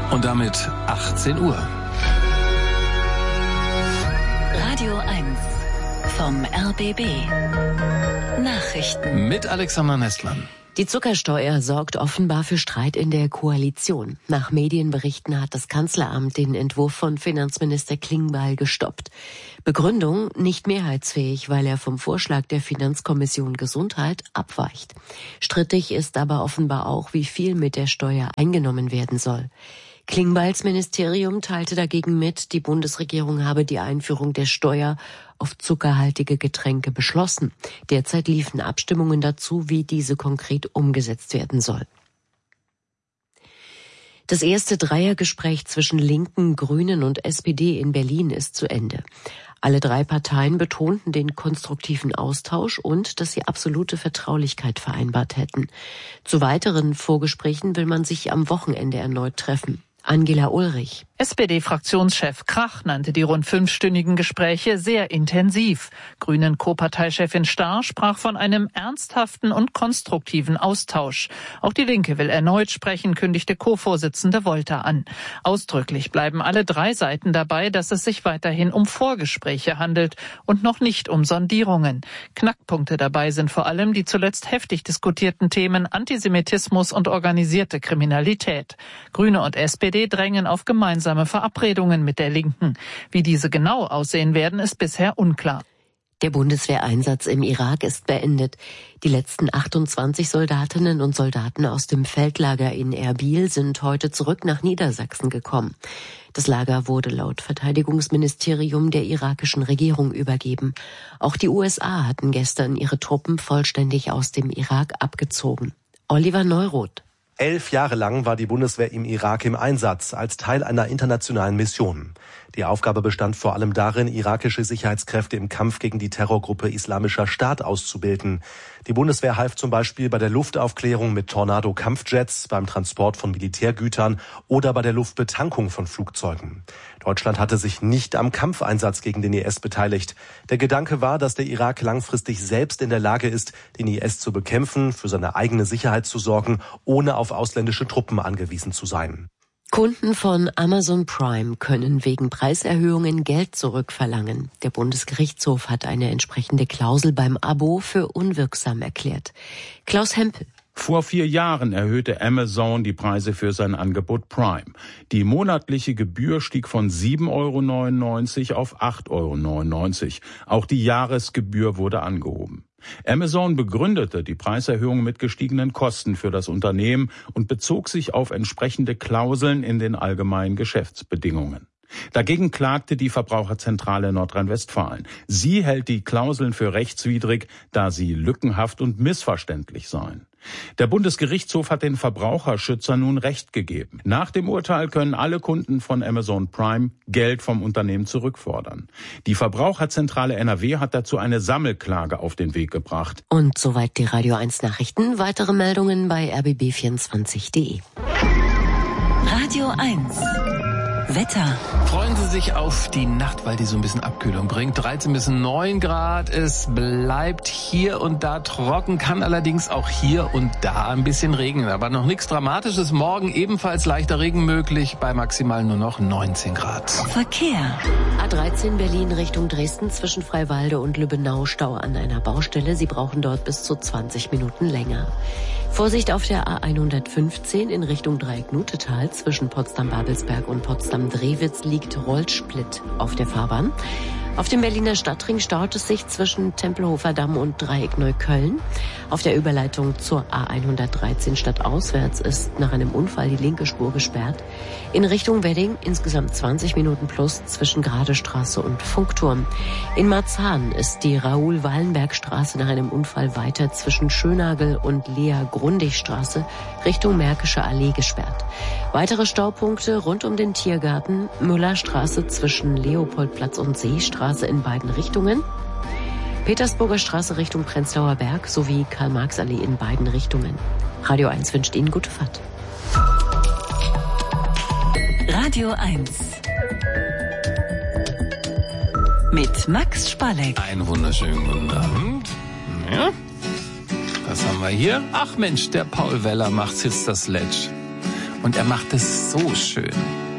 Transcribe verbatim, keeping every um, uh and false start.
Und damit achtzehn Uhr. Radio eins vom R B B. Nachrichten. Mit Alexander Nestmann. Die Zuckersteuer sorgt offenbar für Streit in der Koalition. Nach Medienberichten hat das Kanzleramt den Entwurf von Finanzminister Klingbeil gestoppt. Begründung: nicht mehrheitsfähig, weil er vom Vorschlag der Finanzkommission Gesundheit abweicht. Strittig ist aber offenbar auch, wie viel mit der Steuer eingenommen werden soll. Klingbeils Ministerium teilte dagegen mit, die Bundesregierung habe die Einführung der Steuer auf zuckerhaltige Getränke beschlossen. Derzeit liefen Abstimmungen dazu, wie diese konkret umgesetzt werden soll. Das erste Dreiergespräch zwischen Linken, Grünen und S P D in Berlin ist zu Ende. Alle drei Parteien betonten den konstruktiven Austausch und dass sie absolute Vertraulichkeit vereinbart hätten. Zu weiteren Vorgesprächen will man sich am Wochenende erneut treffen. Angela Ulrich. S P D-Fraktionschef Krach nannte die rund fünfstündigen Gespräche sehr intensiv. Grünen-Co-Parteichefin Starr sprach von einem ernsthaften und konstruktiven Austausch. Auch die Linke will erneut sprechen, kündigte Co-Vorsitzende Wolter an. Ausdrücklich bleiben alle drei Seiten dabei, dass es sich weiterhin um Vorgespräche handelt und noch nicht um Sondierungen. Knackpunkte dabei sind vor allem die zuletzt heftig diskutierten Themen Antisemitismus und organisierte Kriminalität. Grüne und S P D drängen auf gemeinsame Verabredungen mit der Linken. Wie diese genau aussehen werden, ist bisher unklar. Der Bundeswehreinsatz im Irak ist beendet. Die letzten achtundzwanzig Soldatinnen und Soldaten aus dem Feldlager in Erbil sind heute zurück nach Niedersachsen gekommen. Das Lager wurde laut Verteidigungsministerium der irakischen Regierung übergeben. Auch die U S A hatten gestern ihre Truppen vollständig aus dem Irak abgezogen. Oliver Neuroth. Elf Jahre lang war die Bundeswehr im Irak im Einsatz, als Teil einer internationalen Mission. Die Aufgabe bestand vor allem darin, irakische Sicherheitskräfte im Kampf gegen die Terrorgruppe Islamischer Staat auszubilden. Die Bundeswehr half zum Beispiel bei der Luftaufklärung mit Tornado-Kampfjets, beim Transport von Militärgütern oder bei der Luftbetankung von Flugzeugen. Deutschland hatte sich nicht am Kampfeinsatz gegen den I S beteiligt. Der Gedanke war, dass der Irak langfristig selbst in der Lage ist, den I S zu bekämpfen, für seine eigene Sicherheit zu sorgen, ohne auf ausländische Truppen angewiesen zu sein. Kunden von Amazon Prime können wegen Preiserhöhungen Geld zurückverlangen. Der Bundesgerichtshof hat eine entsprechende Klausel beim Abo für unwirksam erklärt. Klaus Hempel. Vor vier Jahren erhöhte Amazon die Preise für sein Angebot Prime. Die monatliche Gebühr stieg von sieben Euro neunundneunzig auf acht Euro neunundneunzig. Auch die Jahresgebühr wurde angehoben. Amazon begründete die Preiserhöhung mit gestiegenen Kosten für das Unternehmen und bezog sich auf entsprechende Klauseln in den allgemeinen Geschäftsbedingungen. Dagegen klagte die Verbraucherzentrale Nordrhein-Westfalen. Sie hält die Klauseln für rechtswidrig, da sie lückenhaft und missverständlich seien. Der Bundesgerichtshof hat den Verbraucherschützern nun Recht gegeben. Nach dem Urteil können alle Kunden von Amazon Prime Geld vom Unternehmen zurückfordern. Die Verbraucherzentrale N R W hat dazu eine Sammelklage auf den Weg gebracht. Und soweit die Radio eins Nachrichten. Weitere Meldungen bei r b b vierundzwanzig punkt d e. Radio eins. Wetter. Freuen Sie sich auf die Nacht, weil die so ein bisschen Abkühlung bringt. dreizehn bis neun Grad. Es bleibt hier und da trocken, kann allerdings auch hier und da ein bisschen regnen. Aber noch nichts Dramatisches. Morgen ebenfalls leichter Regen möglich, bei maximal nur noch neunzehn Grad. Verkehr. A dreizehn Berlin Richtung Dresden zwischen Freiwalde und Lübbenau Stau an einer Baustelle. Sie brauchen dort bis zu zwanzig Minuten länger. Vorsicht auf der A hundertfünfzehn in Richtung Dreieck-Nutetal zwischen Potsdam-Babelsberg und Potsdam-Drewitz liegt Rollsplit auf der Fahrbahn. Auf dem Berliner Stadtring staut es sich zwischen Tempelhofer Damm und Dreieck Neukölln. Auf der Überleitung zur A hundertdreizehn stadtauswärts ist nach einem Unfall die linke Spur gesperrt. In Richtung Wedding insgesamt zwanzig Minuten plus zwischen Gradestraße und Funkturm. In Marzahn ist die Raoul-Wallenberg-Straße nach einem Unfall weiter zwischen Schönagel und Lea-Grundig-Straße Richtung Märkische Allee gesperrt. Weitere Staupunkte rund um den Tiergarten, Müllerstraße zwischen Leopoldplatz und Seestraße in beiden Richtungen, Petersburger Straße Richtung Prenzlauer Berg sowie Karl-Marx-Allee in beiden Richtungen. Radio eins wünscht Ihnen gute Fahrt. Radio eins. Mit Max Spalleck. Einen wunderschönen guten Abend. Ja, was haben wir hier? Ach Mensch, der Paul Weller macht Sister Sledge. Und er macht es so schön.